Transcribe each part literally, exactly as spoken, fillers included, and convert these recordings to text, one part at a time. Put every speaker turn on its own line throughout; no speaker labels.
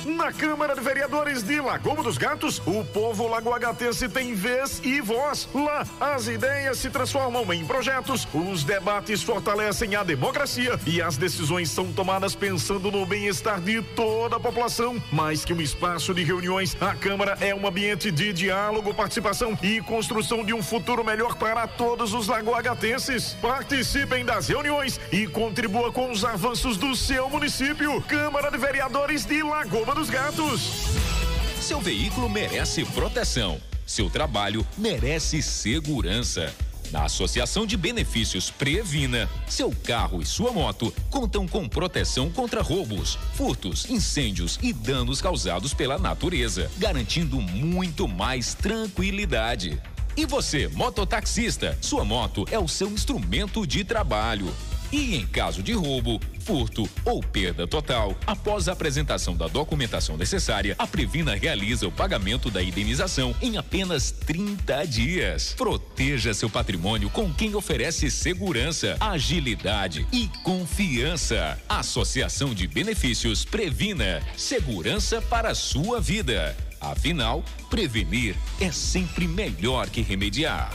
Na Câmara de Vereadores de Lagoa dos Gatos, o povo lagoagatense tem vez e voz. Lá, as ideias se transformam em projetos, os debates fortalecem a democracia e as decisões são tomadas pensando no bem-estar de toda a população. Mais que um espaço de reuniões, a Câmara é um ambiente de diálogo, participação e construção de um futuro melhor para todos os lagoagatenses. Participem das reuniões e contribua com os avanços do seu município. Câmara de Vereadores de Lagoa dos Gatos.
Seu veículo merece proteção. Seu trabalho merece segurança. Na Associação de Benefícios Previna, seu carro e sua moto contam com proteção contra roubos, furtos, incêndios e danos causados pela natureza, garantindo muito mais tranquilidade. E você, mototaxista, sua moto é o seu instrumento de trabalho. E em caso de roubo, furto ou perda total, após a apresentação da documentação necessária, a Previna realiza o pagamento da indenização em apenas trinta dias. Proteja seu patrimônio com quem oferece segurança, agilidade e confiança. Associação de Benefícios Previna. Segurança para a sua vida. Afinal, prevenir é sempre melhor que remediar.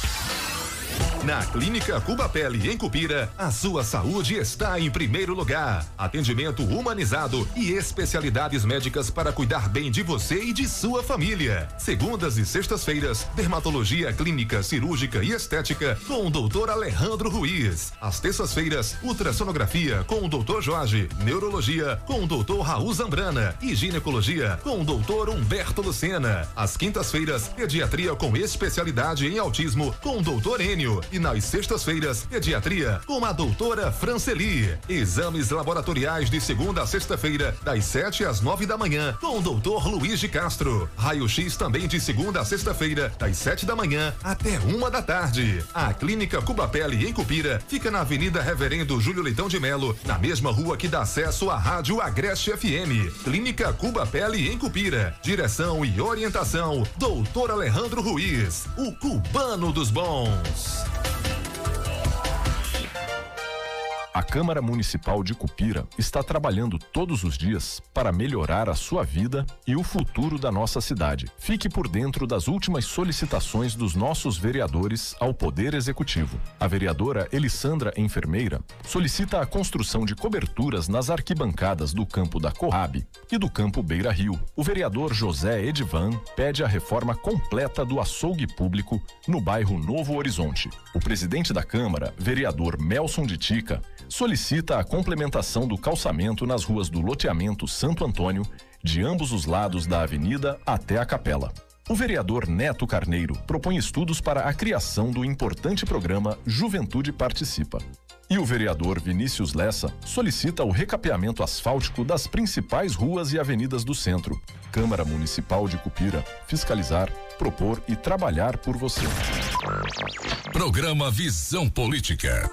Na Clínica Cuba Pele, em Cupira, a sua saúde está em primeiro lugar. Atendimento humanizado e especialidades médicas para cuidar bem de você e de sua família. Segundas e sextas-feiras, dermatologia clínica, cirúrgica e estética com o doutor Alejandro Ruiz. Às terças-feiras, ultrassonografia com o doutor Jorge, neurologia com o doutor Raul Zambrana e ginecologia com o doutor Humberto Lucena. Às quintas-feiras, pediatria com especialidade em autismo com o doutor Enio. E nas sextas-feiras, pediatria com a doutora Franceli. Exames laboratoriais de segunda a sexta-feira, das sete às nove da manhã, com o doutor Luiz de Castro. Raio-X também de segunda a sexta-feira, das sete da manhã até uma da tarde. A Clínica Cuba Pele, em Cupira, fica na Avenida Reverendo Júlio Leitão de Melo, na mesma rua que dá acesso à Rádio Agreste F M. Clínica Cuba Pele, em Cupira. Direção e orientação, doutor Alejandro Ruiz, o cubano dos bons.
A Câmara Municipal de Cupira está trabalhando todos os dias para melhorar a sua vida e o futuro da nossa cidade. Fique por dentro das últimas solicitações dos nossos vereadores ao Poder Executivo. A vereadora Elissandra Enfermeira solicita a construção de coberturas nas arquibancadas do campo da Coab e do campo Beira Rio. O vereador José Edivan pede a reforma completa do açougue público no bairro Novo Horizonte. O presidente da Câmara, vereador Melson de Tica, solicita a complementação do calçamento nas ruas do loteamento Santo Antônio, de ambos os lados da avenida até a Capela. O vereador Neto Carneiro propõe estudos para a criação do importante programa Juventude Participa. E o vereador Vinícius Lessa solicita o recapeamento asfáltico das principais ruas e avenidas do centro. Câmara Municipal de Cupira, fiscalizar, propor e trabalhar por você.
Programa Visão Política.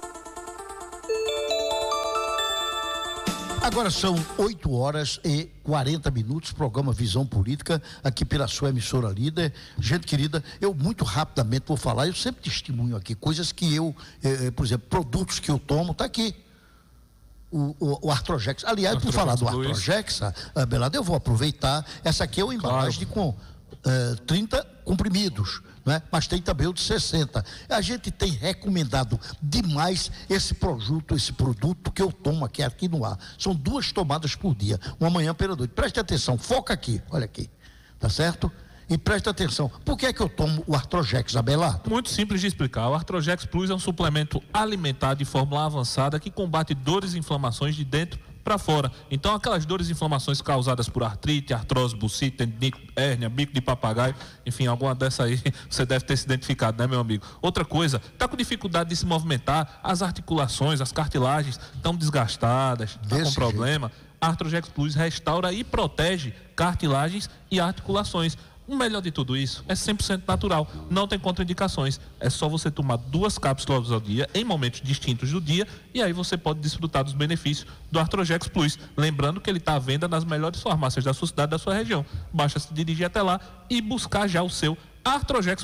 Agora são oito horas e quarenta minutos, programa Visão Política, aqui pela sua emissora líder. Gente querida, eu muito rapidamente vou falar, eu sempre testemunho aqui coisas que eu, eh, por exemplo, produtos que eu tomo, tá aqui. O, o, o Artrojex. Aliás, por falar do Artrojex, a Belada, eu vou aproveitar. Essa aqui é uma embalagem claro. com eh, trinta comprimidos. Né? Mas tem também o de sessenta. A gente tem recomendado demais esse produto, esse produto que eu tomo aqui, aqui no ar. São duas tomadas por dia, uma manhã pela noite. Preste atenção, foca aqui, olha aqui, tá certo? E preste atenção, por que é que eu tomo o Artrojex, Abelardo?
Muito simples de explicar. O Artrojex Plus é um suplemento alimentar de fórmula avançada que combate dores e inflamações de dentro para fora. Então, aquelas dores e inflamações causadas por artrite, artrose, bucite, tendinite, hérnia, bico de papagaio, enfim, alguma dessa aí você deve ter se identificado, né, meu amigo? Outra coisa, tá com dificuldade de se movimentar, as articulações, as cartilagens estão desgastadas, tá com problema. A Artrojex Plus restaura e protege cartilagens e articulações. O melhor de tudo isso é cem por cento natural, não tem contraindicações. É só você tomar duas cápsulas ao dia em momentos distintos do dia e aí você pode desfrutar dos benefícios do Artrojex Plus. Lembrando que ele está à venda nas melhores farmácias da sua cidade, da sua região. Basta se dirigir até lá e buscar já o seu Artrojex Plus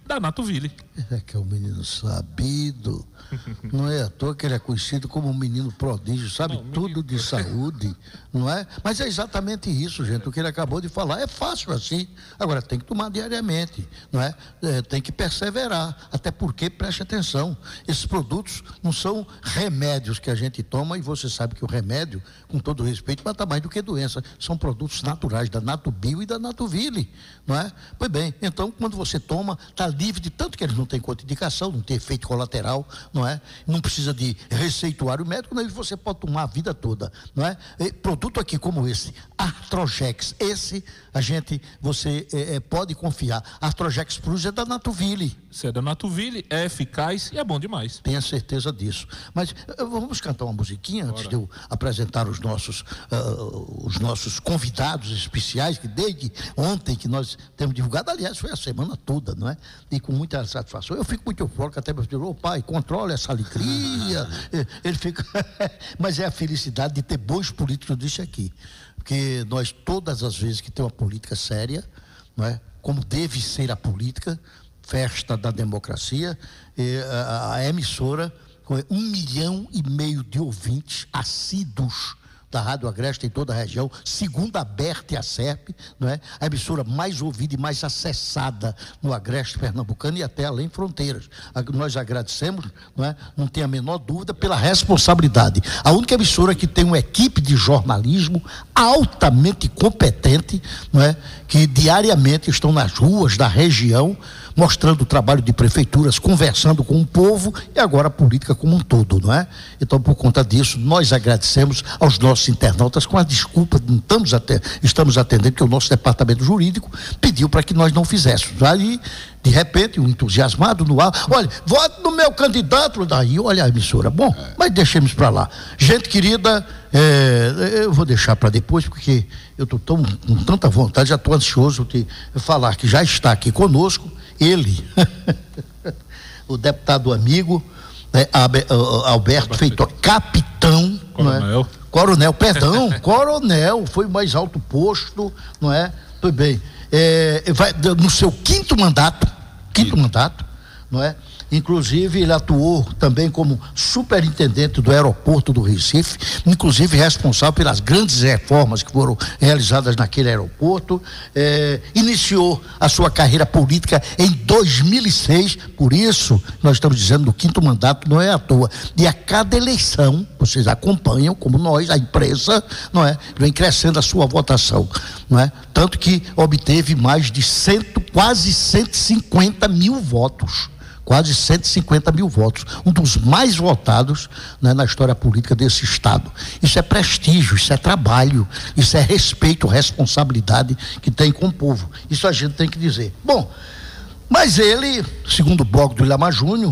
da Natuville.
É que é um menino sabido. Não é à toa que ele é conhecido como um menino prodígio, sabe não, tudo de saúde, não é? Mas é exatamente isso, gente, o que ele acabou de falar. É fácil assim. Agora, tem que tomar diariamente, não é? É, tem que perseverar, até porque, preste atenção, esses produtos não são remédios que a gente toma, e você sabe que o remédio, com todo respeito, mata mais do que doença. São produtos naturais da Natubio e da Natuville, não é? Pois bem, então, quando você toma, está livre de tanto que eles não têm contraindicação, não tem efeito colateral, não é? Não precisa de receituário médico, não, você pode tomar a vida toda, não é? E produto aqui como esse, Artrojex, esse a gente, você é, é, pode confiar. Artrojex Plus é da Natuville.
Se é da Natuville, é eficaz e é bom demais.
Tenha certeza disso. Mas uh, vamos cantar uma musiquinha Bora. antes de eu apresentar os nossos, uh, os nossos convidados especiais, que desde ontem que nós temos divulgado, aliás, foi a semana toda, não é? E com muita satisfação. Eu fico muito eufórico, até meu filho, ô pai, controla essa alegria. Ele fica. Mas é a felicidade de ter bons políticos, eu disse aqui. Porque nós, todas as vezes que tem uma política séria, não é? Como deve ser a política, festa da democracia, a, a emissora, com um milhão e meio de ouvintes assíduos da Rádio Agreste em toda a região, segundo a Berta e a Serp, não é? A emissora mais ouvida e mais acessada no Agreste pernambucano e até além fronteiras. Nós agradecemos, não é? Não tem a menor dúvida, pela responsabilidade. A única emissora que tem uma equipe de jornalismo altamente competente, não é? Que diariamente estão nas ruas da região, mostrando o trabalho de prefeituras, conversando com o povo e agora a política como um todo, não é? Então, por conta disso, nós agradecemos aos nossos internautas, com a desculpa, não estamos, até, estamos atendendo, que o nosso departamento jurídico pediu para que nós não fizéssemos. Aí, de repente, um entusiasmado no ar, olha, vote no meu candidato, daí, olha a emissora. Bom, mas deixemos para lá. Gente querida, é, eu vou deixar para depois, porque eu estou tão, com tanta vontade, já estou ansioso de falar que já está aqui conosco, ele, o deputado amigo, né, Alberto Feitosa, capitão,
coronel,
não é? coronel, perdão, coronel, foi o mais alto posto, não é? Tudo bem, é, vai, no seu quinto mandato, quinto Sim. mandato, não é? Inclusive, ele atuou também como superintendente do aeroporto do Recife, inclusive responsável pelas grandes reformas que foram realizadas naquele aeroporto. É, iniciou a sua carreira política em dois mil e seis, por isso nós estamos dizendo do quinto mandato, não é à toa. E a cada eleição, vocês acompanham, como nós, a imprensa, não é? Vem crescendo a sua votação, não é? Tanto que obteve mais de cento, quase cento e cinquenta mil votos. Quase cento e cinquenta mil votos, um dos mais votados, né, na história política desse estado. Isso é prestígio, isso é trabalho, isso é respeito, responsabilidade que tem com o povo. Isso a gente tem que dizer. Bom, mas ele, segundo o blog do Ilhamar Júnior,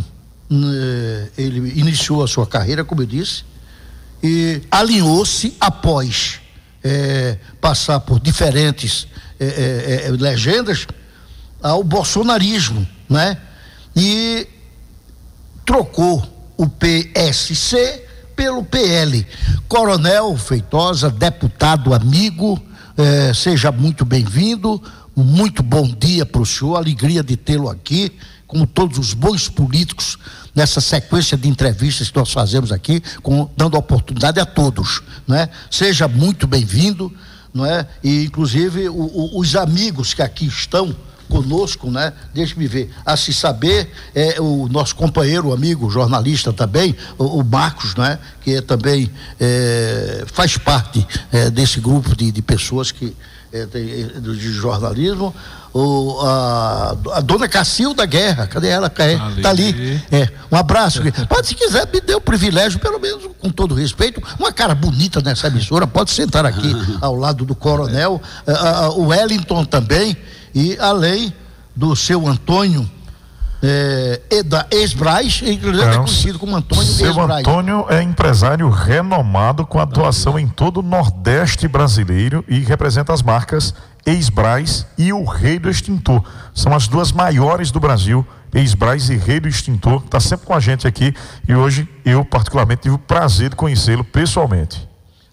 ele iniciou a sua carreira, como eu disse, e alinhou-se após é, passar por diferentes é, é, legendas ao bolsonarismo, né? E trocou o P S C pelo P L. Coronel Feitosa, deputado amigo, eh, seja muito bem-vindo, muito bom dia para o senhor, alegria de tê-lo aqui, como todos os bons políticos, nessa sequência de entrevistas que nós fazemos aqui, com, dando oportunidade a todos, né? Seja muito bem-vindo, não é? E inclusive o, o, os amigos que aqui estão conosco, né? Deixe-me ver, a se saber, é, o nosso companheiro, amigo, jornalista também, o, o Marcos, né? Que é, também é, faz parte é, desse grupo de, de pessoas que é, de, de jornalismo. O, a, a dona Cacilda Guerra, cadê ela? É, tá ali. É, um abraço. Pode, se quiser, me dê o privilégio, pelo menos, com todo respeito, uma cara bonita nessa emissora, pode sentar aqui ao lado do coronel, a, a, o Wellington também. E além do seu Antônio é, da ex-Braz, ele é conhecido como Antônio
Seu
ex-Braz.
Antônio é empresário renomado com atuação em todo o Nordeste brasileiro e representa as marcas Ex-Braz e o Rei do Extintor. São as duas maiores do Brasil, Ex-Braz e Rei do Extintor. Está sempre com a gente aqui e hoje eu particularmente tive o prazer de conhecê-lo pessoalmente.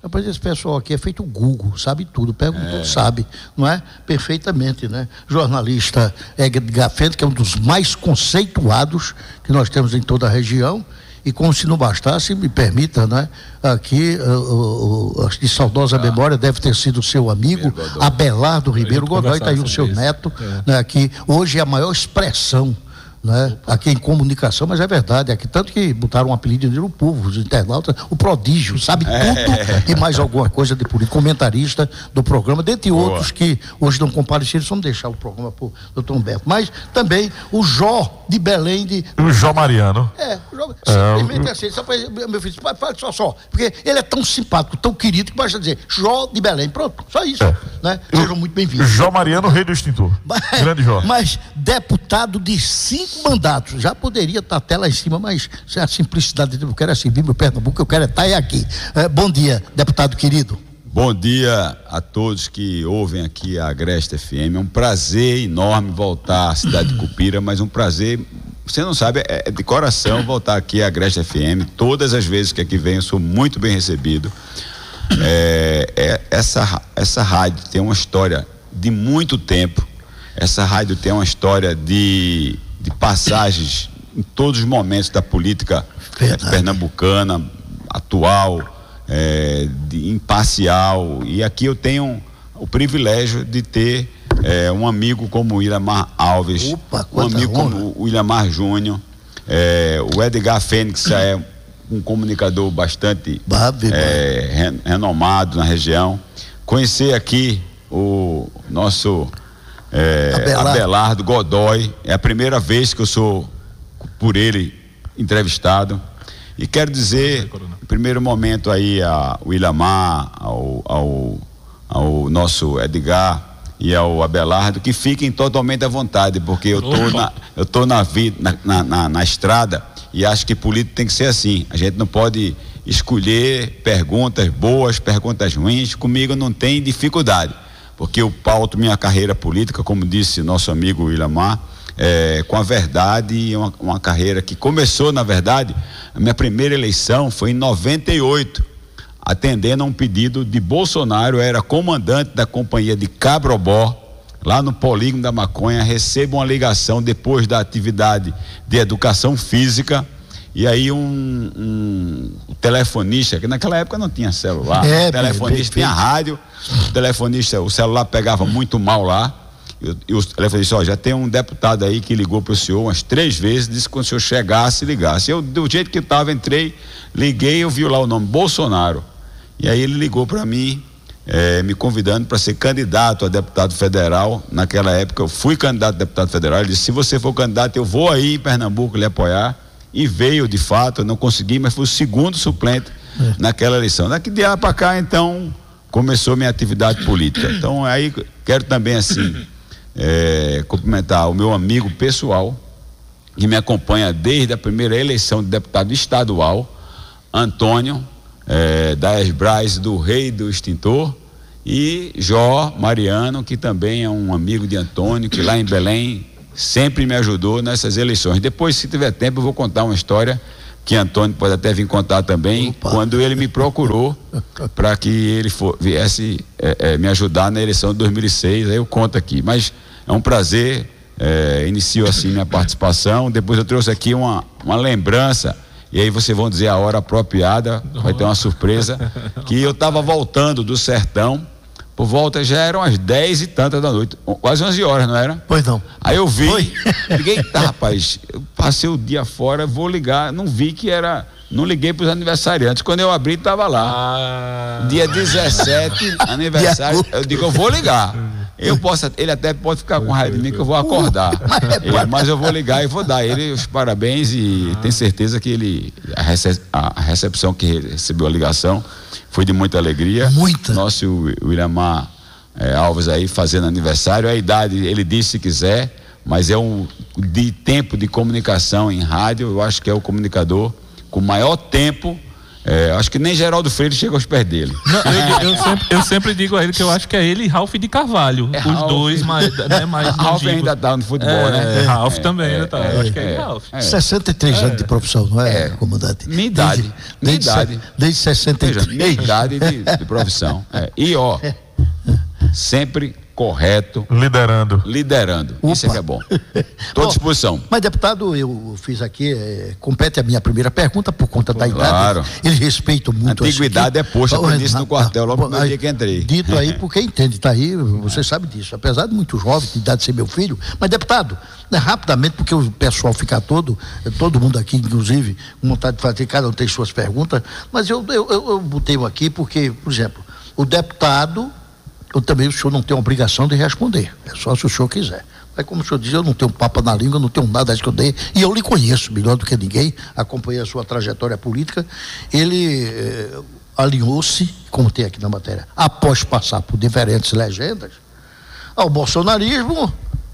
Rapaz, esse pessoal aqui é feito Google, sabe tudo, perguntou, é. sabe, não é? Perfeitamente, né? Jornalista Edgar Fentes, que é um dos mais conceituados que nós temos em toda a região, e como se não bastasse, me permita, né? Aqui, uh, uh, de saudosa ah. memória, deve ter sido seu amigo, Abelardo Ribeiro Godoy, está aí o seu neto, é. né? Que hoje é a maior expressão, né? Aqui em comunicação, mas é verdade, aqui tanto que botaram um apelido no povo, os internautas, o prodígio, sabe tudo é. e mais alguma coisa de política, comentarista do programa, dentre Boa. outros que hoje não compareceram, vamos deixar o programa para o doutor Humberto, mas também o Jó de Belém de...
O Jó Mariano.
É, o Jó, simplesmente é, assim, só para, meu filho, fala só, só, porque ele é tão simpático, tão querido, que basta dizer Jó de Belém, pronto, só isso, é. né? Sejam muito bem-vindos.
Jó Mariano, rei do extintor.
Mas,
Grande Jó.
Mas deputado de cinco mandatos, já poderia estar até lá em cima, mas a simplicidade dele, eu quero assim, vir meu Pernambuco, eu quero estar é aqui. É, bom dia, deputado querido.
Bom dia a todos que ouvem aqui a Agreste F M, é um prazer enorme voltar à cidade de Cupira, mas um prazer, você não sabe, é de coração voltar aqui à Agreste F M, todas as vezes que aqui venho eu sou muito bem recebido. É, é, essa, essa rádio tem uma história de muito tempo, essa rádio tem uma história de de passagens em todos os momentos da política é, pernambucana, atual, é, de, imparcial, e aqui eu tenho o privilégio de ter é, um amigo como o Ilamar Alves,
Opa,
um amigo honra. como o Ilamar Júnior, é, o Edgar Fênix é um comunicador bastante é, renomado na região, conhecer aqui o nosso É, Abelardo. Abelardo Godoy, é a primeira vez que eu sou por ele entrevistado, e quero dizer em primeiro momento aí ao Ilamar, ao, ao, ao nosso Edgar e ao Abelardo, que fiquem totalmente à vontade, porque eu tô na, eu tô na vida, na, na, na, na estrada, e acho que político tem que ser assim, a gente não pode escolher perguntas boas, perguntas ruins, comigo não tem dificuldade, porque eu pauto minha carreira política, como disse nosso amigo Ilamar, é, com a verdade, uma, uma carreira que começou, na verdade, a minha primeira eleição foi em noventa e oito, atendendo a um pedido de Bolsonaro. Eu era comandante da companhia de Cabrobó, lá no Polígono da Maconha, recebo uma ligação depois da atividade de educação física, e aí um, um telefonista, que naquela época não tinha celular, é, o telefonista tinha rádio, o telefonista, o celular pegava muito mal lá, e, e o telefonista disse, ó, já tem um deputado aí que ligou para o senhor umas três vezes, disse que quando o senhor chegasse, ligasse. Eu, do jeito que eu estava, entrei, liguei, eu vi lá o nome, Bolsonaro, e aí ele ligou para mim, é, me convidando para ser candidato a deputado federal. Naquela época eu fui candidato a deputado federal, ele disse, se você for candidato, eu vou aí em Pernambuco lhe apoiar. E veio, de fato, eu não consegui, mas fui o segundo suplente é. naquela eleição. Daqui de lá para cá, então, começou minha atividade política. Então, aí quero também, assim, é, cumprimentar o meu amigo pessoal, que me acompanha desde a primeira eleição de deputado estadual, Antônio, é, da Esbrais, do Rei do Extintor, e Jó Mariano, que também é um amigo de Antônio, que lá em Belém sempre me ajudou nessas eleições. Depois, se tiver tempo, eu vou contar uma história que Antônio pode até vir contar também. Opa. Quando ele me procurou para que ele for, viesse é, é, me ajudar na eleição de dois mil e seis, aí eu conto aqui. Mas é um prazer, é, inicio assim minha participação. Depois eu trouxe aqui uma, uma lembrança, e aí vocês vão dizer a hora apropriada, vai ter uma surpresa, que eu estava voltando do sertão. Por volta já eram as dez e tantas da noite, quase onze horas, não era?
Pois não.
Aí eu vi, Foi. liguei, tá, rapaz, eu passei o dia fora, vou ligar, não vi que era, não liguei para os aniversariantes, quando eu abri estava lá, ah. dia dezessete, aniversário, eu digo, eu vou ligar, eu posso, ele até pode ficar com raiva de mim que eu vou acordar, ele, mas eu vou ligar e vou dar ele os parabéns, e tenho certeza que ele, a, recep, a recepção que recebeu a ligação foi de muita alegria.
Muita.
Nosso o Ilamar é, Alves aí fazendo aniversário, a idade ele disse se quiser, mas é um de tempo de comunicação em rádio, eu acho que é o comunicador com maior tempo É, acho que nem Geraldo Freire chega aos pés dele.
Não, eu, eu, sempre, eu sempre digo a ele que eu acho que é ele e Ralph de Carvalho.
É
os
Ralph.
dois mais, né, mais
Ralph
longínquos.
ainda tá no futebol,
é,
né?
É, Ralph
é,
também
é,
ainda tá.
é,
eu acho que é,
é,
ele Ralph.
é.
sessenta e três
É.
anos de profissão, não é,
É.
comandante?
Minha idade.
Desde,
Minha
desde,
idade.
desde sessenta e três.
Veja, minha idade de, de profissão. É. E ó, sempre correto,
Liderando.
liderando.
Opa.
Isso é que é bom. Estou à disposição.
Mas, deputado, eu fiz aqui, é, compete a minha primeira pergunta por conta da
Claro.
idade. Eles respeitam muito.
A antiguidade é posta, eu aprendi isso no quartel logo no primeiro dia que entrei.
Dito aí, porque entende, tá aí, você sabe disso. Apesar de muito jovem, de idade de ser meu filho, mas, deputado, né, rapidamente, porque o pessoal fica todo, todo mundo aqui, inclusive, com vontade de fazer, cada um tem suas perguntas, mas eu, eu, eu, eu botei um aqui porque, por exemplo, o deputado, eu também, o senhor não tem obrigação de responder, é só se o senhor quiser. Mas como o senhor diz, eu não tenho papo na língua, não tenho nada a esconder, e eu lhe conheço melhor do que ninguém, acompanhei a sua trajetória política. Ele eh, alinhou-se, como tem aqui na matéria, após passar por diferentes legendas, ao bolsonarismo,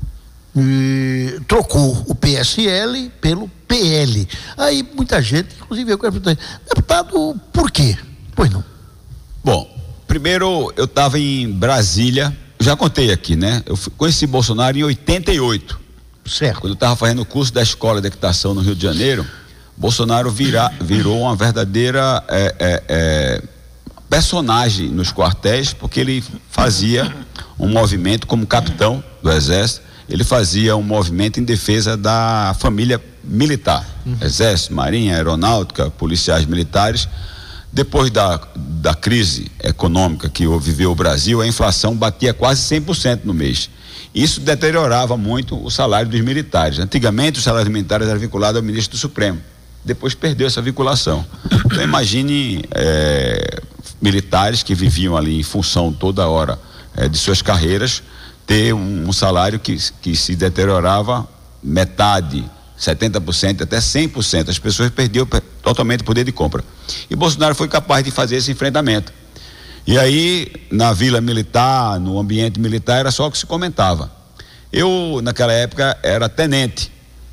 e trocou o P S L pelo P L. Aí muita gente, inclusive eu quero perguntar, deputado, por quê? Pois não.
Bom, primeiro eu estava em Brasília, já contei aqui, né? Eu fui, conheci Bolsonaro em oitenta e oito.
Certo.
Quando eu estava fazendo o curso da Escola de Equitação no Rio de Janeiro, Bolsonaro vira, virou uma verdadeira é, é, é, personagem nos quartéis, porque ele fazia um movimento como capitão do Exército, ele fazia um movimento em defesa da família militar, uhum. Exército, Marinha, Aeronáutica, policiais militares. Depois da, da crise econômica que viveu o Brasil, a inflação batia quase cem por cento no mês. Isso deteriorava muito o salário dos militares. Antigamente, os salários militares eram vinculados ao ministro do Supremo. Depois perdeu essa vinculação. Então, imagine é, militares que viviam ali em função toda hora é, de suas carreiras, ter um, um salário que, que se deteriorava metade, setenta por cento, até cem por cento. As pessoas perdiam totalmente o poder de compra. E Bolsonaro foi capaz de fazer esse enfrentamento. E aí, na vila militar, no ambiente militar, era só o que se comentava. Eu, naquela época, era tenente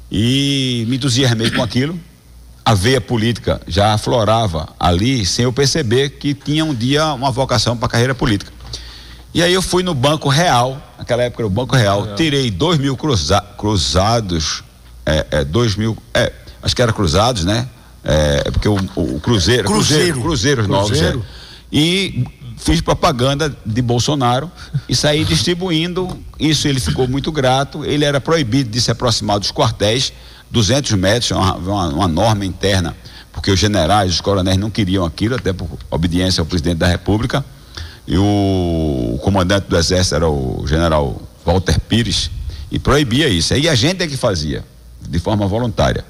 e me entusiasmei com aquilo. A veia política já aflorava ali, sem eu perceber que tinha um dia uma vocação para a carreira política. E aí eu fui no Banco Real, naquela época era o Banco Real, Real. tirei dois mil cruza, cruzados, é, é, dois mil, é, acho que era cruzados, né? É, porque o, o Cruzeiro, Cruzeiro, Cruzeiros novos, é. E fiz propaganda de Bolsonaro e saí distribuindo. Isso ele ficou muito grato. Ele era proibido de se aproximar dos quartéis, duzentos metros, uma, uma, uma norma interna, porque os generais, os coronéis não queriam aquilo, até por obediência ao presidente da República. E o, o comandante do Exército era o general Walter Pires e proibia isso. Aí a gente é que fazia, de forma voluntária.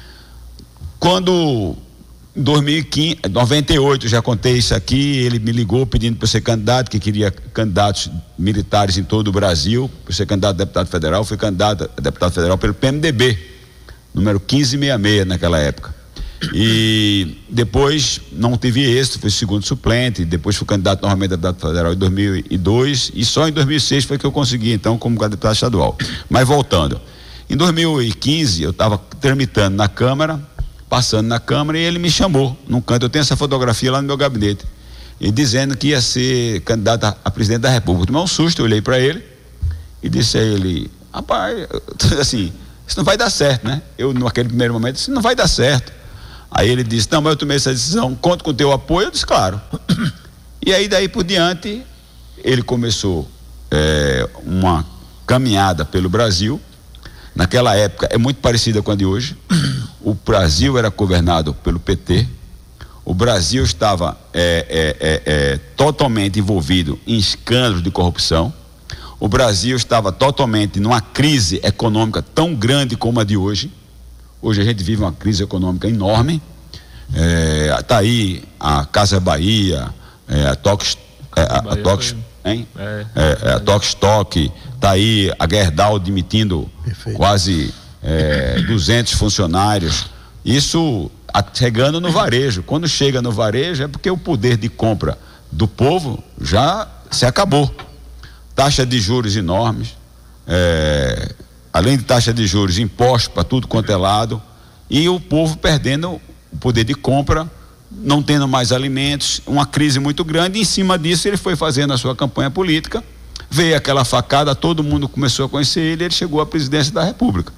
Quando em dois mil e quinze, noventa e oito, já contei isso aqui, ele me ligou pedindo para eu ser candidato, que queria candidatos militares em todo o Brasil, para ser candidato a deputado federal. Fui candidato a deputado federal pelo P M D B, número quinze sessenta e seis naquela época. E depois não tive êxito, fui segundo suplente, depois fui candidato novamente a deputado federal em dois mil e dois e só em dois mil e seis foi que eu consegui, então, como deputado estadual. Mas voltando, em dois mil e quinze eu estava tramitando na Câmara, passando na Câmara, e ele me chamou num canto. Eu tenho essa fotografia lá no meu gabinete, e dizendo que ia ser candidato a, a presidente da República. Tomei um susto, eu olhei para ele e disse a ele: rapaz, assim, isso não vai dar certo, né? Eu, naquele primeiro momento, disse: não vai dar certo. Aí ele disse: não, mas eu tomei essa decisão, conto com o teu apoio. Eu disse: claro. E aí, daí por diante, ele começou é, uma caminhada pelo Brasil. Naquela época é muito parecida com a de hoje. O Brasil era governado pelo P T. O Brasil estava é, é, é, é, totalmente envolvido em escândalos de corrupção. O Brasil estava totalmente numa crise econômica tão grande como a de hoje. Hoje a gente vive uma crise econômica enorme. Está é, aí a Casa Bahia, é, a Tox, é, a, a Tox, hein? É, é, a Tokstok, está aí a Gerdau demitindo Perfeito. quase é, duzentos funcionários. Isso chegando no varejo. Quando chega no varejo é porque o poder de compra do povo já se acabou. Taxa de juros enormes, é, além de taxa de juros, impostos para tudo quanto é lado, e o povo perdendo o poder de compra não tendo mais alimentos, uma crise muito grande, e em cima disso ele foi fazendo a sua campanha política, veio aquela facada, todo mundo começou a conhecer ele, ele chegou à presidência da República,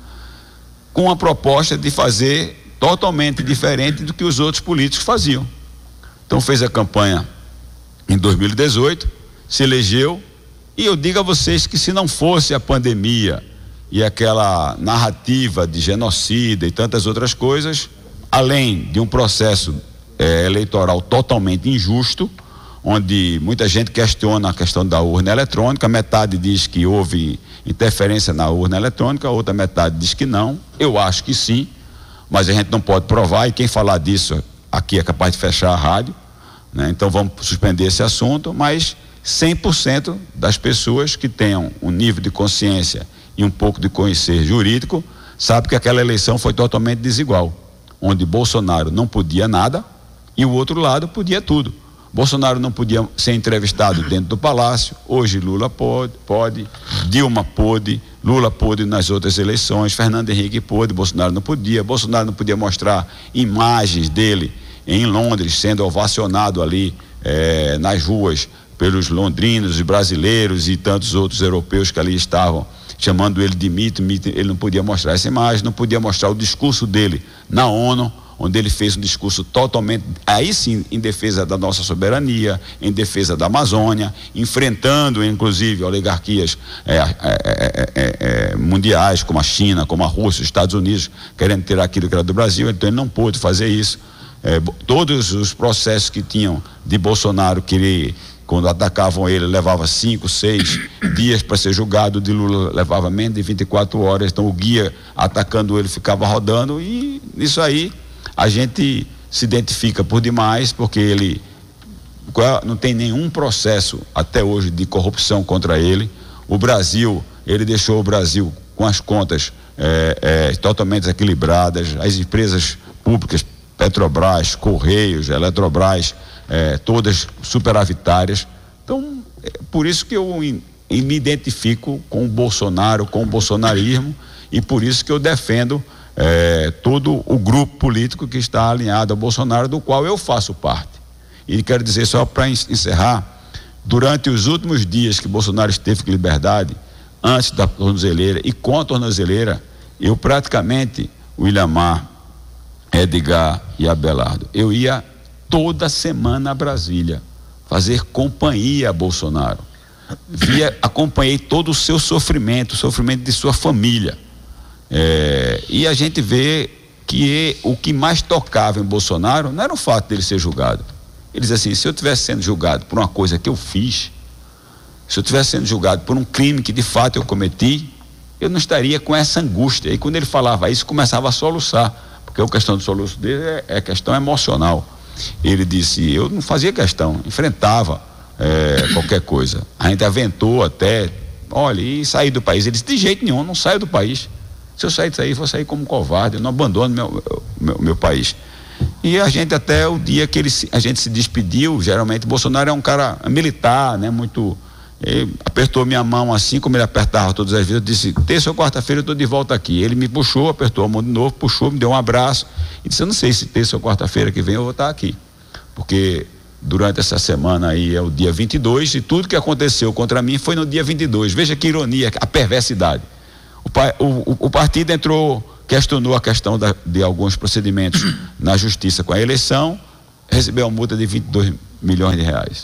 com a proposta de fazer totalmente diferente do que os outros políticos faziam. Então fez a campanha em dois mil e dezoito, se elegeu, e eu digo a vocês que se não fosse a pandemia e aquela narrativa de genocida e tantas outras coisas, além de um processo é, eleitoral totalmente injusto, onde muita gente questiona a questão da urna eletrônica, metade diz que houve interferência na urna eletrônica, a outra metade diz que não. Eu acho que sim, mas a gente não pode provar, e quem falar disso aqui é capaz de fechar a rádio, né? Então vamos suspender esse assunto, mas cem por cento das pessoas que tenham um nível de consciência e um pouco de conhecer jurídico sabe que aquela eleição foi totalmente desigual, onde Bolsonaro não podia nada e o outro lado podia tudo. Bolsonaro não podia ser entrevistado dentro do palácio, hoje Lula pode, pode, Dilma pôde, Lula pôde nas outras eleições, Fernando Henrique pôde, Bolsonaro não podia, Bolsonaro não podia mostrar imagens dele em Londres, sendo ovacionado ali eh, nas ruas pelos londrinos e brasileiros e tantos outros europeus que ali estavam, chamando ele de mito, mito, ele não podia mostrar essa imagem, não podia mostrar o discurso dele na ONU, onde ele fez um discurso totalmente, aí sim, em defesa da nossa soberania, em defesa da Amazônia, enfrentando inclusive oligarquias é, é, é, é, é, mundiais, como a China, como a Rússia, os Estados Unidos, querendo ter aquilo que era do Brasil. Então ele não pôde fazer isso. É, todos os processos que tinham de Bolsonaro, que ele, quando atacavam ele, levava cinco, seis dias para ser julgado, de Lula levava menos de vinte e quatro horas, então o guia atacando ele ficava rodando, e nisso aí a gente se identifica por demais, porque ele não tem nenhum processo até hoje de corrupção contra ele. O Brasil, ele deixou o Brasil com as contas é, é, totalmente desequilibradas, as empresas públicas, Petrobras, Correios, Eletrobras, é, todas superavitárias. Então, é por isso que eu em, em me identifico com o Bolsonaro, com o bolsonarismo, e por isso que eu defendo É, todo o grupo político que está alinhado ao Bolsonaro, do qual eu faço parte. E quero dizer, só para encerrar, durante os últimos dias que Bolsonaro esteve com liberdade, antes da tornozeleira e com a tornozeleira, eu praticamente, Williamar, Edgar e Abelardo, eu ia toda semana a Brasília fazer companhia a Bolsonaro. Via, acompanhei todo o seu sofrimento, o sofrimento de sua família. É, e a gente vê que o que mais tocava em Bolsonaro não era o fato dele ser julgado. Ele diz assim: se eu estivesse sendo julgado por uma coisa que eu fiz, se eu estivesse sendo julgado por um crime que de fato eu cometi, eu não estaria com essa angústia. E quando ele falava isso, começava a soluçar, porque a questão do soluço dele é, é questão emocional. Ele disse: eu não fazia questão, enfrentava é, qualquer coisa. A gente aventou até, olha, e sair do país. Ele disse: de jeito nenhum, não saio do país. Se eu sair disso aí, vou sair como covarde, eu não abandono meu, meu, meu país. E a gente, até o dia que ele, a gente se despediu, geralmente Bolsonaro é um cara militar, né? Muito, ele apertou minha mão assim, como ele apertava todas as vezes. Eu disse: terça ou quarta-feira eu estou de volta aqui. Ele me puxou, apertou a mão de novo, puxou, me deu um abraço e disse: eu não sei se terça ou quarta-feira que vem eu vou estar aqui, porque durante essa semana aí é o dia vinte e dois, e tudo que aconteceu contra mim foi no dia vinte e dois. Veja que ironia, a perversidade. O, o, o partido entrou, questionou a questão da, de alguns procedimentos na justiça com a eleição, recebeu uma multa de vinte e dois milhões de reais.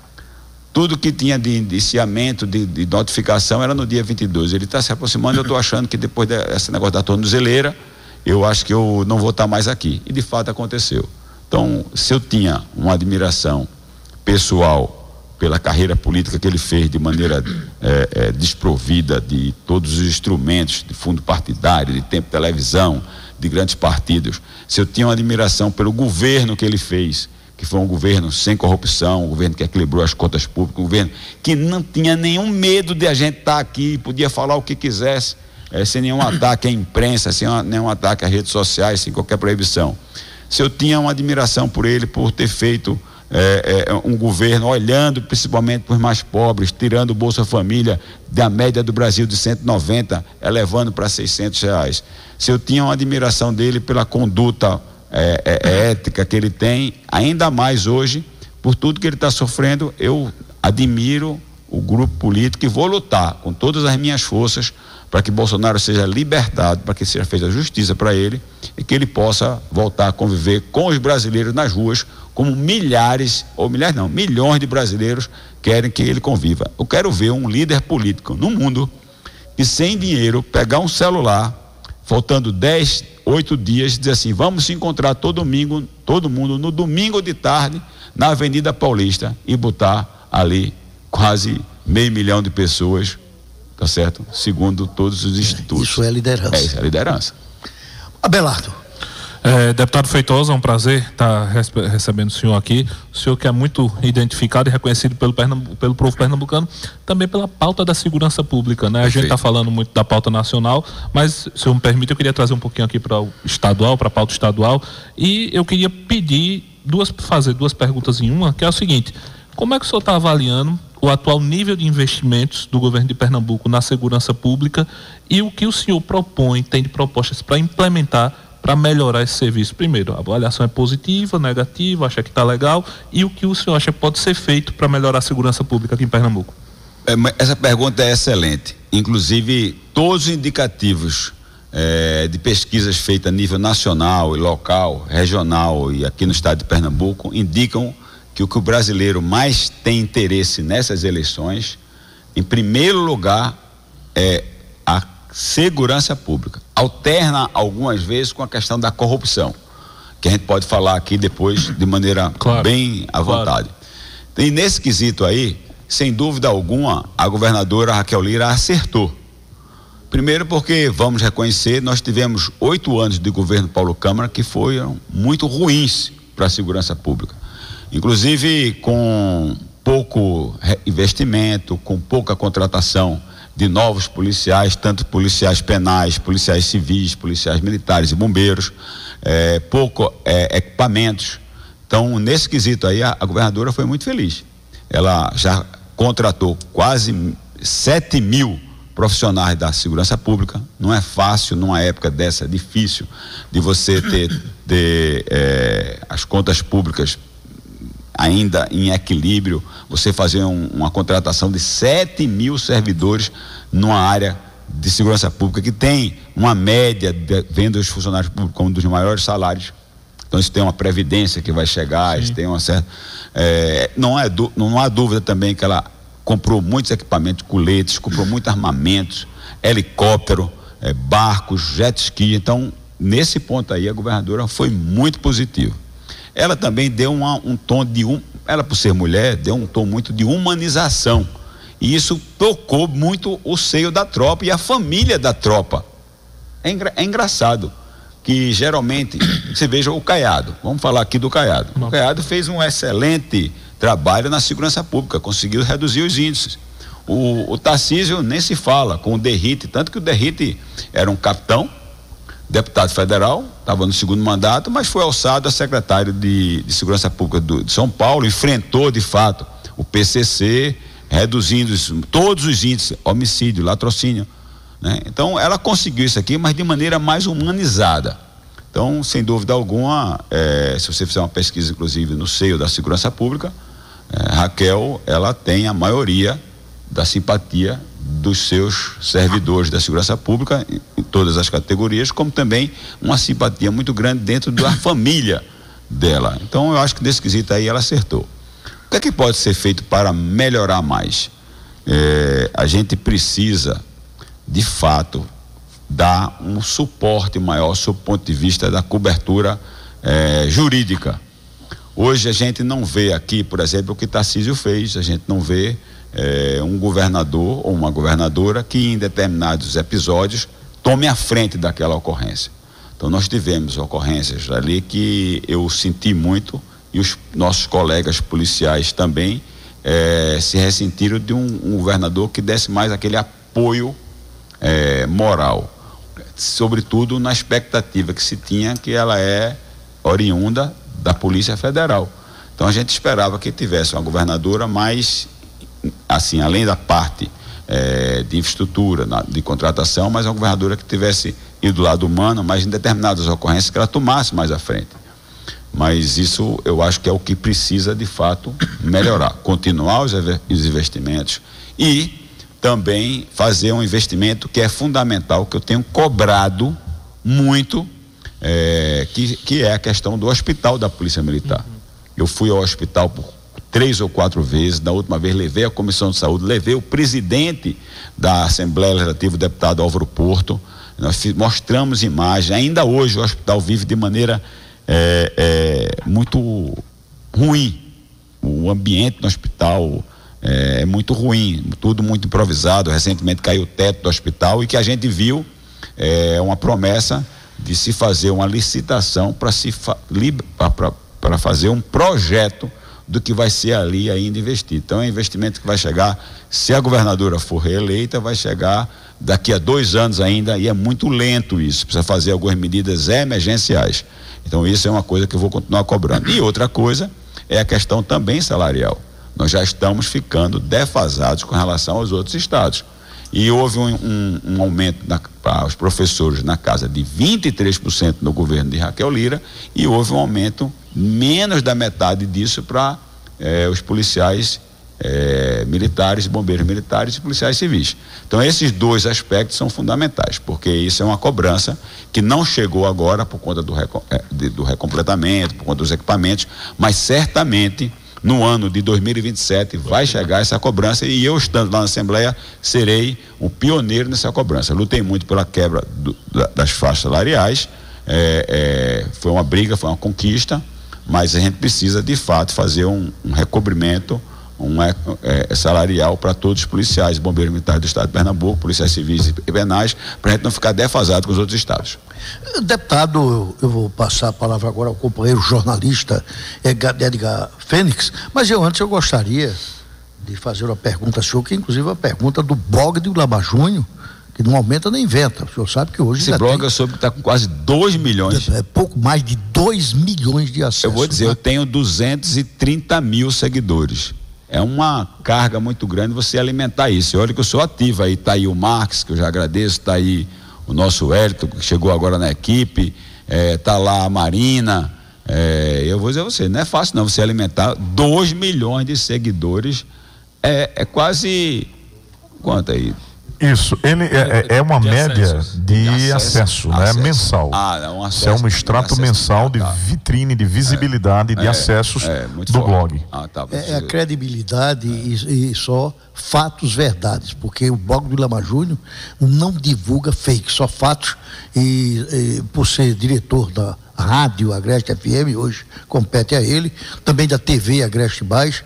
Tudo que tinha de indiciamento, de, de notificação, era no dia vinte e dois. Ele está se aproximando, eu estou achando que depois desse negócio da tornozeleira, eu acho que eu não vou estar mais aqui. E de fato aconteceu. Então, se eu tinha uma admiração pessoal pela carreira política que ele fez de maneira é, é, desprovida de todos os instrumentos de fundo partidário, de tempo de televisão, de grandes partidos, se eu tinha uma admiração pelo governo que ele fez, que foi um governo sem corrupção, um governo que equilibrou as contas públicas, um governo que não tinha nenhum medo de a gente estar aqui, podia falar o que quisesse, é, sem nenhum ataque à imprensa, sem uma, nenhum ataque às redes sociais, sem qualquer proibição. Se eu tinha uma admiração por ele, por ter feito É, é, um governo olhando principalmente para os mais pobres, tirando o Bolsa Família da média do Brasil de cento e noventa, elevando para seiscentos reais. Se eu tinha uma admiração dele pela conduta é, é, ética que ele tem, ainda mais hoje, por tudo que ele está sofrendo. Eu admiro o grupo político e vou lutar com todas as minhas forças para que Bolsonaro seja libertado, para que seja feita justiça para ele e que ele possa voltar a conviver com os brasileiros nas ruas, como milhares, ou milhares não, milhões de brasileiros querem que ele conviva. Eu quero ver um líder político no mundo que, sem dinheiro, pegar um celular, faltando dez, oito dias, dizer assim: vamos se encontrar todo domingo, todo mundo no domingo de tarde na Avenida Paulista, e botar ali quase meio milhão de pessoas, tá certo? Segundo todos os institutos.
Isso é liderança.
É, isso é liderança.
Abelardo.
É, deputado Feitosa, é um prazer estar recebendo o senhor aqui. O senhor que é muito identificado e reconhecido pelo, Pernambu, pelo povo pernambucano, também pela pauta da segurança pública, né? A gente está falando muito da pauta nacional, mas, se o senhor me permite, eu queria trazer um pouquinho aqui para o estadual, para a pauta estadual, e eu queria pedir, duas, fazer duas perguntas em uma, que é o seguinte: como é que o senhor está avaliando o atual nível de investimentos do governo de Pernambuco na segurança pública e o que o senhor propõe, tem de propostas para implementar para melhorar esse serviço? Primeiro, a avaliação é positiva, negativa, acha que está legal, e o que o senhor acha que pode ser feito para melhorar a segurança pública aqui em Pernambuco?
Essa pergunta é excelente. Inclusive, todos os indicativos é, de pesquisas feitas a nível nacional e local, regional e aqui no estado de Pernambuco indicam que o que o brasileiro mais tem interesse nessas eleições, em primeiro lugar, é a segurança pública. Alterna algumas vezes com a questão da corrupção, que a gente pode falar aqui depois de maneira claro, bem à vontade. Claro. E nesse quesito aí, sem dúvida alguma, a governadora Raquel Lira acertou. Primeiro porque, vamos reconhecer, nós tivemos oito anos de governo Paulo Câmara que foram muito ruins para a segurança pública. Inclusive com pouco investimento, com pouca contratação de novos policiais, tanto policiais penais, policiais civis, policiais militares e bombeiros, é, pouco é, equipamentos. Então, nesse quesito aí, a, a governadora foi muito feliz. Ela já contratou quase sete mil profissionais da segurança pública. Não é fácil, numa época dessa, difícil de você ter, ter é, as contas públicas ainda em equilíbrio, você fazer um, uma contratação de sete mil servidores numa área de segurança pública que tem uma média, de, vendo os funcionários públicos como um dos maiores salários. Então isso tem uma previdência que vai chegar, isso tem uma certa... É, não, é, não há dúvida também que ela comprou muitos equipamentos, coletes, comprou muitos armamentos, helicóptero, é, barcos, jet ski. Então, nesse ponto aí, a governadora foi muito positiva. Ela também deu uma, um tom de, um, ela por ser mulher, deu um tom muito de humanização, e isso tocou muito o seio da tropa e a família da tropa. É, engra, é engraçado que geralmente, você veja o Caiado, vamos falar aqui do Caiado. O Caiado fez um excelente trabalho na segurança pública, conseguiu reduzir os índices. O, o Tarcísio nem se fala com o Derrite, tanto que o Derrite era um capitão, deputado federal, estava no segundo mandato, mas foi alçado a secretário de, de Segurança Pública do, de São Paulo, enfrentou de fato o P C C, reduzindo os, todos os índices, homicídio, latrocínio, né? Então ela conseguiu isso aqui, mas de maneira mais humanizada. Então, sem dúvida alguma, é, se você fizer uma pesquisa, inclusive, no seio da segurança pública, é, Raquel, ela tem a maioria da simpatia dos seus servidores da segurança pública em, em todas as categorias, como também uma simpatia muito grande dentro da família dela. Então eu acho que nesse quesito aí ela acertou. O que é que pode ser feito para melhorar mais? É, a gente precisa, de fato, dar um suporte maior sob o ponto de vista da cobertura é, jurídica. Hoje a gente não vê aqui, por exemplo, o que Tarcísio fez, a gente não vê É, um governador ou uma governadora que em determinados episódios tome a frente daquela ocorrência. Então nós tivemos ocorrências ali que eu senti muito, e os nossos colegas policiais também é, se ressentiram de um, um governador que desse mais aquele apoio é, moral, sobretudo na expectativa que se tinha que ela é oriunda da Polícia Federal. Então a gente esperava que tivesse uma governadora mais, assim, além da parte é, de infraestrutura, na, de contratação, mas uma governadora que tivesse ido do lado humano, mas em determinadas ocorrências que ela tomasse mais à frente. Mas isso eu acho que é o que precisa de fato melhorar, continuar os investimentos e também fazer um investimento que é fundamental, que eu tenho cobrado muito, é, que, que é a questão do hospital da Polícia Militar. Uhum. Eu fui ao hospital por três ou quatro vezes, da última vez levei a Comissão de Saúde, levei o presidente da Assembleia Legislativa, o deputado Álvaro Porto, nós mostramos imagens, ainda hoje o hospital vive de maneira é, é, muito ruim, o ambiente no hospital é, é muito ruim, tudo muito improvisado, recentemente caiu o teto do hospital e que a gente viu é, uma promessa de se fazer uma licitação para se fa, para fazer um projeto do que vai ser ali ainda investido. Então é um investimento que vai chegar, se a governadora for reeleita, vai chegar daqui a dois anos ainda, e é muito lento isso, precisa fazer algumas medidas emergenciais. Então isso é uma coisa que eu vou continuar cobrando. E outra coisa é a questão também salarial. Nós já estamos ficando defasados com relação aos outros estados. E houve um, um, um aumento para os professores na casa de vinte e três por cento no governo de Raquel Lira, e houve um aumento menos da metade disso para eh, os policiais eh, militares, bombeiros militares e policiais civis. Então esses dois aspectos são fundamentais, porque isso é uma cobrança que não chegou agora por conta do, reco de, do recompletamento, por conta dos equipamentos, mas certamente no ano de dois mil e vinte e sete vai chegar essa cobrança, e eu, estando lá na Assembleia, serei um pioneiro nessa cobrança. Lutei muito pela quebra do, das faixas salariais, é, é, foi uma briga, foi uma conquista, mas a gente precisa de fato fazer um, um recobrimento um, é, é, salarial para todos os policiais, bombeiros militares do estado de Pernambuco, policiais civis e penais, para a gente não ficar defasado com os outros estados.
Deputado, eu vou passar a palavra agora ao companheiro jornalista Edgar Fênix, mas eu antes eu gostaria de fazer uma pergunta ao senhor, que inclusive é uma pergunta do blog do Lama Júnior, que não aumenta nem inventa. O senhor sabe que hoje
esse blog eu soube que está com quase dois milhões.
É, é pouco mais de dois milhões de acessos.
Eu vou dizer,
né?
Eu tenho duzentos e trinta mil seguidores. É uma carga muito grande você alimentar isso. E olha que eu sou ativo aí, tá aí o Marques, que eu já agradeço, tá aí o nosso Hélito, que chegou agora na equipe, é, tá lá a Marina, é, eu vou dizer a você, não é fácil não, você alimentar dois milhões de seguidores, é, é quase, quanto aí?
Isso, ele é, é uma
de
média
acesso.
de,
de
acesso,
acesso,
né?
acesso.
Mensal.
Ah, não, um acesso,
Isso é um extrato
um
mensal de
tá.
vitrine, de visibilidade,
é,
de
é,
acessos
é,
do
forte.
blog.
Ah, tá,
é, é a credibilidade é. E, e só fatos verdades, porque o blog do Lama Júnior não divulga fake, só fatos, e, e por ser diretor da rádio Agreste F M, hoje compete a ele, também da T V Agreste Mais,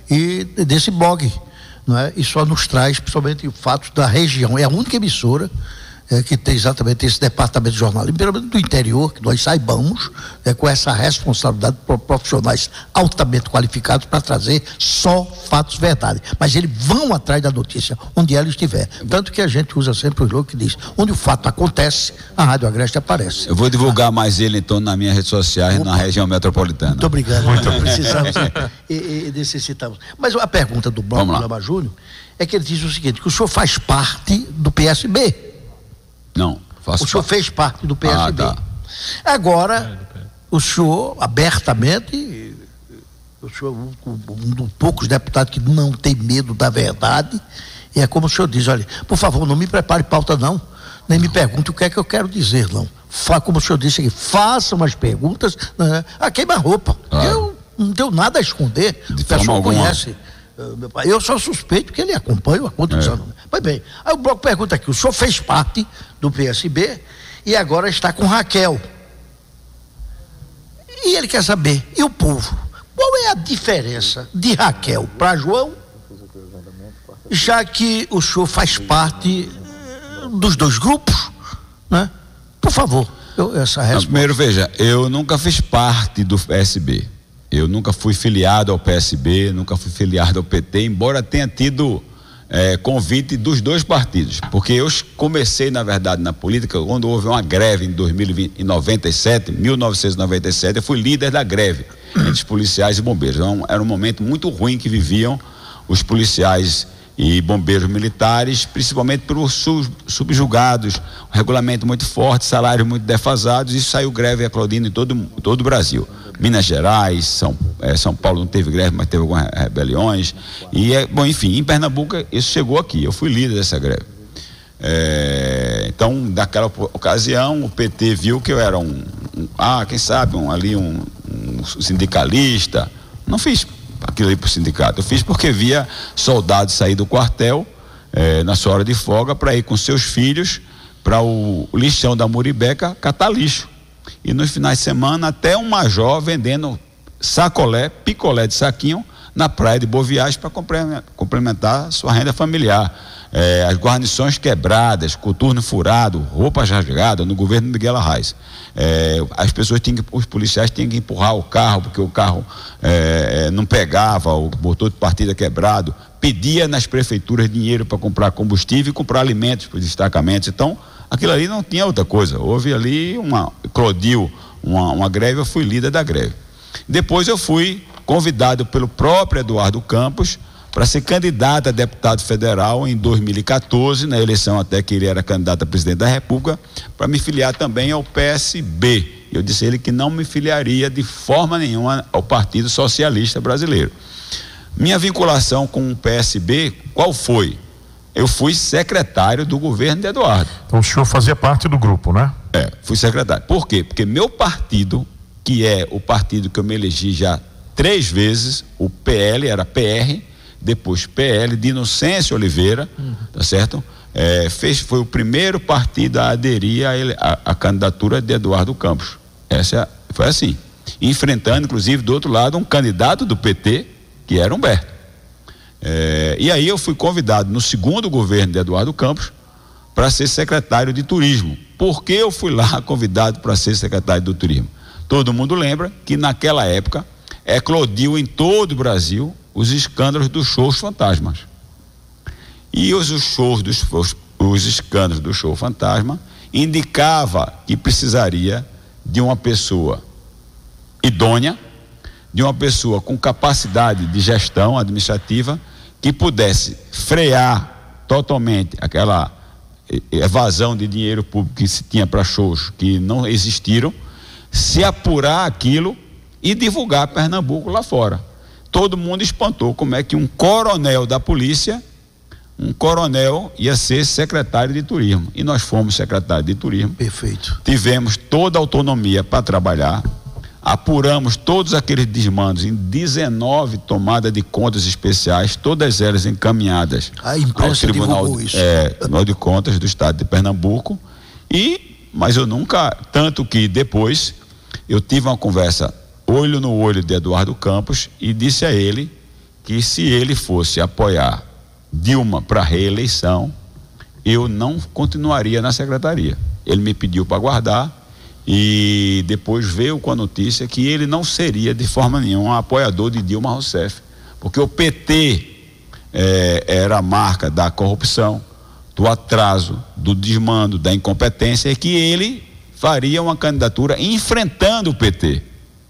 e desse blog, não é? E só nos traz principalmente fatos da região. É a única emissora é, que tem exatamente esse departamento de jornalismo, pelo menos do interior, que nós saibamos, é, com essa responsabilidade por profissionais altamente qualificados para trazer só fatos verdade. Mas eles vão atrás da notícia, onde ela estiver. Tanto que a gente usa sempre o jogo que diz, onde o fato acontece, a Rádio Agreste aparece.
Eu vou divulgar ah. mais ele então nas minhas redes sociais, Opa. na região metropolitana.
Muito obrigado. Muito precisamos e, e necessitamos. Mas a pergunta do Bloco do Lama Júnior é que ele diz o seguinte, que o senhor faz parte do P S B.
Não, faço
O senhor
parte.
fez parte do P S B.
Ah, tá.
Agora, o senhor, abertamente, o senhor um, um dos poucos deputados que não tem medo da verdade, e é como o senhor diz, olha, por favor, não me prepare pauta não, nem me pergunte o que é que eu quero dizer, não. Fa, como o senhor disse aqui, faça umas perguntas, né, a queima-roupa. Ah. Eu não tenho nada a esconder,
De
o pessoal
alguma.
conhece. Meu pai, eu só suspeito que ele acompanha há quantos é. anos. Pois bem, aí o bloco pergunta aqui, o senhor fez parte do P S B e agora está com Raquel. E ele quer saber, e o povo, qual é a diferença de Raquel para João, já que o senhor faz parte dos dois grupos, né? Por favor, eu, essa resposta.
Não, primeiro, veja, eu nunca fiz parte do P S B. Eu nunca fui filiado ao P S B, nunca fui filiado ao P T, embora tenha tido é, convite dos dois partidos, porque eu comecei, na verdade, na política quando houve uma greve em dois mil e vinte, em noventa e sete, mil novecentos e noventa e sete, eu fui líder da greve entre os policiais e bombeiros. Então, era um momento muito ruim que viviam os policiais e bombeiros militares, principalmente pelos subjugados, um regulamento muito forte, salários muito defasados, e saiu greve eclodindo em todo, todo o Brasil. Minas Gerais, São, é, São Paulo não teve greve, mas teve algumas rebeliões. E, é, bom, enfim, em Pernambuco isso chegou aqui, eu fui líder dessa greve. É, então, naquela ocasião, o P T viu que eu era um, um ah, quem sabe, um, ali um, um sindicalista. Não fiz aquilo ali para o sindicato, eu fiz porque via soldados sair do quartel é, na sua hora de folga para ir com seus filhos para o lixão da Muribeca catar lixo. E nos finais de semana, até um major vendendo sacolé, picolé de saquinho na praia de Boa Viagem para complementar sua renda familiar. É, as guarnições quebradas, coturno furado, roupa rasgada no governo Miguel Arraes. É, as pessoas tinham que, os policiais tinham que empurrar o carro porque o carro é, não pegava, o motor de partida quebrado, pedia nas prefeituras dinheiro para comprar combustível e comprar alimentos para os destacamentos. Então, aquilo ali não tinha outra coisa. Houve ali uma, eclodiu uma, uma greve, eu fui líder da greve. Depois eu fui convidado pelo próprio Eduardo Campos para ser candidato a deputado federal em dois mil e quatorze, na eleição até que ele era candidato a presidente da República, para me filiar também ao P S B. Eu disse a ele que não me filiaria de forma nenhuma ao Partido Socialista Brasileiro. Minha vinculação com o P S B, qual foi? Eu fui secretário do governo de Eduardo.
Então o senhor fazia parte do grupo, né?
É, fui secretário. Por quê? Porque meu partido, que é o partido que eu me elegi já três vezes, o P L era P R, depois P L, de Inocêncio Oliveira, uhum. tá certo? É, fez, foi o primeiro partido a aderir à candidatura de Eduardo Campos. Essa foi assim, enfrentando inclusive do outro lado um candidato do P T, que era Humberto. É, e aí eu fui convidado no segundo governo de Eduardo Campos para ser secretário de turismo. Por que eu fui lá convidado para ser secretário do turismo? Todo mundo lembra que naquela época eclodiu em todo o Brasil os escândalos dos shows fantasmas. E os, os shows dos os, os escândalos do show fantasma indicava que precisaria de uma pessoa idônea, de uma pessoa com capacidade de gestão administrativa que pudesse frear totalmente aquela evasão de dinheiro público que se tinha para shows que não existiram, se apurar aquilo e divulgar Pernambuco lá fora. Todo mundo espantou como é que um coronel da polícia, um coronel ia ser secretário de turismo. E nós fomos secretário de turismo.
Perfeito.
Tivemos toda a autonomia para trabalhar, apuramos todos aqueles desmandos em dezenove tomadas de contas especiais, todas elas encaminhadas ao Tribunal é, de Contas do Estado de Pernambuco. E, mas eu nunca, tanto que depois eu tive uma conversa olho no olho de Eduardo Campos e disse a ele que se ele fosse apoiar Dilma para reeleição, eu não continuaria na secretaria. Ele me pediu para guardar e depois veio com a notícia que ele não seria de forma nenhuma apoiador de Dilma Rousseff, porque o P T eh, era a marca da corrupção, do atraso, do desmando, da incompetência, e que ele faria uma candidatura enfrentando o P T.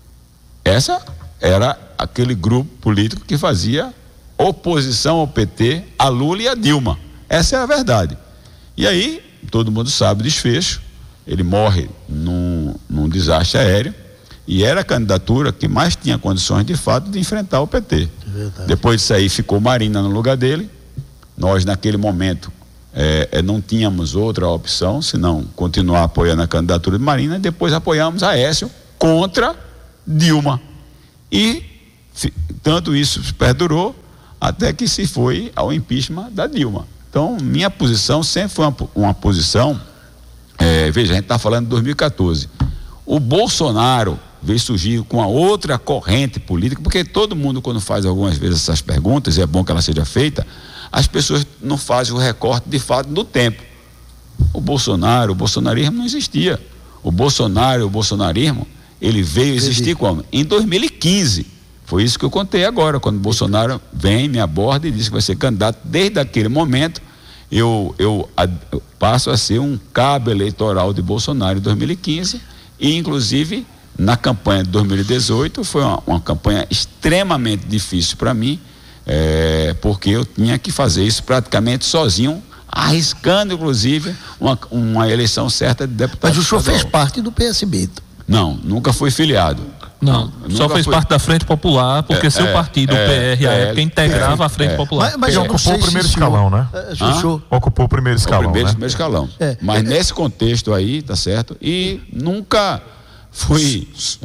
Essa era aquele grupo político que fazia oposição ao P T, a Lula e a Dilma. Essa é a verdade. E aí, todo mundo sabe o desfecho. Ele morre num, num desastre aéreo e era a candidatura que mais tinha condições de fato de enfrentar o P T. É Depois disso aí ficou Marina no lugar dele. Nós naquele momento é, é, não tínhamos outra opção senão continuar apoiando a candidatura de Marina. Depois apoiamos a Aécio contra Dilma. E f- tanto isso perdurou até que se foi ao impeachment da Dilma. Então, minha posição sempre foi uma, uma posição, é, veja, a gente está falando de dois mil e quatorze. O Bolsonaro veio surgir com a outra corrente política, porque todo mundo, quando faz algumas vezes essas perguntas, e é bom que ela seja feita, as pessoas não fazem o recorte de fato do tempo. O Bolsonaro, o bolsonarismo não existia. O Bolsonaro, o bolsonarismo, ele veio existir como? Em dois mil e quinze. Foi isso que eu contei agora, quando o Bolsonaro vem, me aborda e diz que vai ser candidato. Desde aquele momento, eu, eu, eu passo a ser um cabo eleitoral de Bolsonaro em dois mil e quinze e, inclusive, na campanha de dois mil e dezoito, foi uma, uma campanha extremamente difícil para mim, é, porque eu tinha que fazer isso praticamente sozinho, arriscando, inclusive, uma, uma eleição certa de deputado.
Mas o senhor fez parte do P S B.
Não, nunca fui filiado.
Não,
não
só fez
fui...
parte da Frente Popular, porque é, seu é, partido, é, o P R, à é, época, integrava é, a Frente é. Popular.
Mas, mas já ocupou o primeiro se escalão, né?
Ah?
Ocupou o primeiro escalão,
o primeiro,
né?
primeiro escalão. É. Mas nesse contexto aí, tá certo? E nunca fui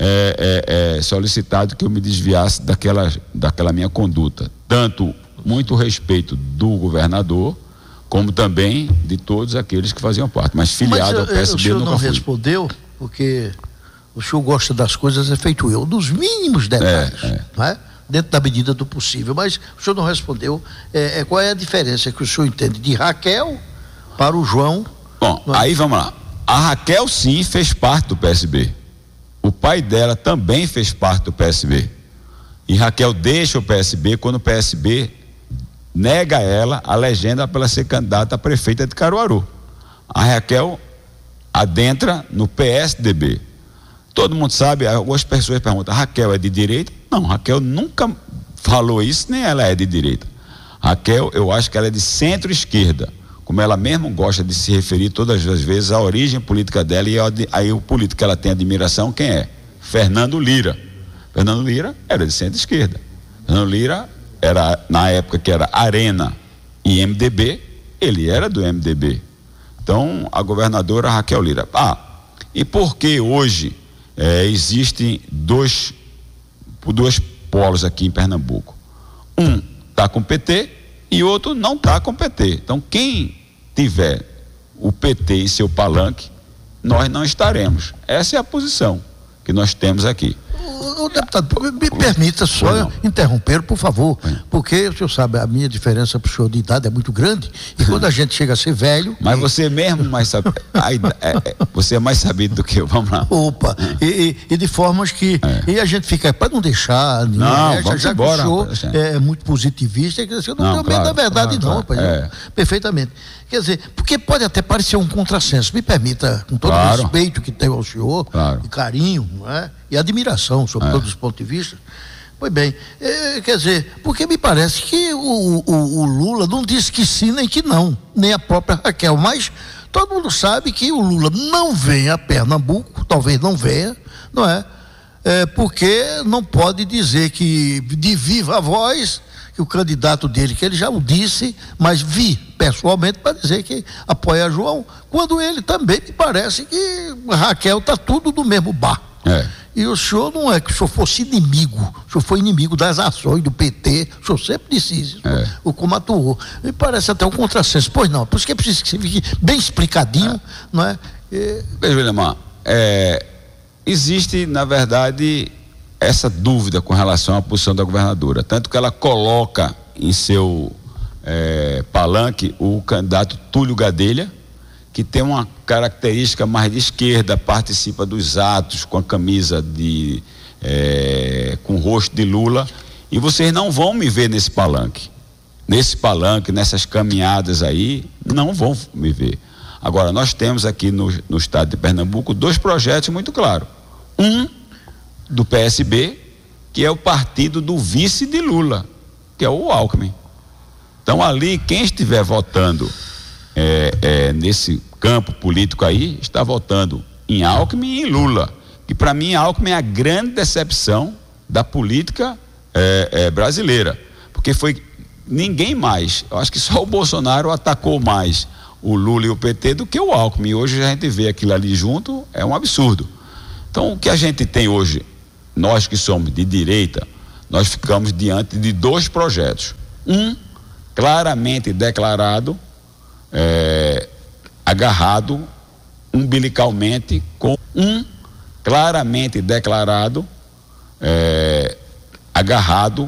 é, é, é, solicitado que eu me desviasse daquela, daquela minha conduta. Tanto muito respeito do governador, como também de todos aqueles que faziam parte. Mas filiado ao P S B,
o senhor
nunca
não
fui.
respondeu, porque o senhor gosta das coisas, é feito eu, dos mínimos detalhes, é, é. Não é? Dentro da medida do possível. Mas o senhor não respondeu é, é, qual é a diferença que o senhor entende de Raquel para o João.
Bom, é? Aí vamos lá. A Raquel, sim, fez parte do P S B. O pai dela também fez parte do P S B. E Raquel deixa o P S B quando o P S B nega a ela a legenda para ela ser candidata a prefeita de Caruaru. A Raquel adentra no P S D B. Todo mundo sabe, algumas pessoas perguntam, Raquel é de direita? Não, Raquel nunca falou isso, nem ela é de direita. Raquel, eu acho que ela é de centro-esquerda, como ela mesmo gosta de se referir todas as vezes à origem política dela, e aí o político que ela tem admiração, quem é? Fernando Lira. Fernando Lira era de centro-esquerda. Fernando Lira era, na época que era Arena e M D B, ele era do M D B. Então, a governadora Raquel Lira. Ah, e por que hoje é, existem dois, dois polos aqui em Pernambuco? Um está com o P T e outro não está com o P T. Então, quem tiver o P T em seu palanque, nós não estaremos. Essa é a posição que nós temos aqui.
O deputado, me permita só interromper, por favor, porque o senhor sabe, a minha diferença para o senhor de idade é muito grande, e quando a gente chega a ser velho...
Mas você mesmo mais sabe, é, é, você é mais sabido do que eu, vamos lá.
Opa, e, e, e de formas que, é. e a gente fica, para não deixar,
não,
né,
vamos
já
embora,
que o senhor é, é muito positivista, quer dizer, eu não, não tenho medo da verdade claro, não, claro, rapaz, é. perfeitamente. Quer dizer, porque pode até parecer um contrassenso, me permita, com todo
claro.
o respeito que tenho ao senhor,
claro.
e carinho, não é? E admiração sobre é. todos os pontos de vista. Pois bem, é, quer dizer, porque me parece que o, o, o Lula não disse que sim nem que não, nem a própria Raquel, mas todo mundo sabe que o Lula não vem a Pernambuco, talvez não venha, não é? É porque não pode dizer que de viva voz que o candidato dele, que ele já o disse, mas vi pessoalmente para dizer que apoia João, quando ele também me parece que Raquel está tudo do mesmo bar.
É.
E o senhor não é que o senhor fosse inimigo, o senhor foi inimigo das ações do P T, o senhor sempre disse isso, é. o como atuou. Me parece até um contrassenso. Pois não, por isso que é preciso que você fique bem explicadinho, é. não é? E...
Veja, William, é, existe, na verdade, essa dúvida com relação à posição da governadora, tanto que ela coloca em seu é, palanque o candidato Túlio Gadelha, que tem uma característica mais de esquerda, participa dos atos com a camisa de é, com o rosto de Lula, e vocês não vão me ver nesse palanque, nesse palanque, nessas caminhadas aí, não vão me ver. Agora, nós temos aqui no, no estado de Pernambuco dois projetos muito claros. Um do P S B, que é o partido do vice de Lula, que é o Alckmin. Então ali, quem estiver votando é, é, nesse campo político aí, está votando em Alckmin e em Lula, que para mim Alckmin é a grande decepção da política é, é, brasileira, porque foi ninguém mais, eu acho que só o Bolsonaro atacou mais o Lula e o P T do que o Alckmin. Hoje a gente vê aquilo ali junto, é um absurdo. Então o que a gente tem hoje, nós que somos de direita, nós ficamos diante de dois projetos. Um claramente declarado, é, agarrado umbilicalmente com um claramente declarado, é, agarrado